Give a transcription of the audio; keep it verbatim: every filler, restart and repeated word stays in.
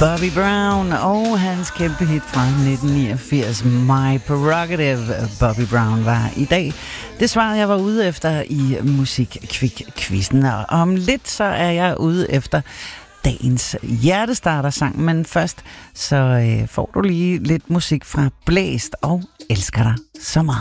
Bobby Brown og hans kæmpe hit fra nitten niogfirs, My Prerogative. Bobby Brown var i dag det svar, jeg var ude efter i Musikkvik-quizzen. Og om lidt så er jeg ude efter dagens hjertestarter-sang, men først så øh, får du lige lidt musik fra Blæst og Elsker dig så meget.